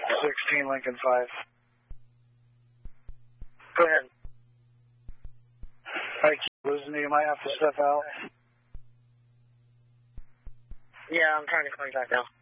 16 Lincoln 5. Go ahead. All right, keep listening. You might have to step out. Yeah, I'm trying to call you back now.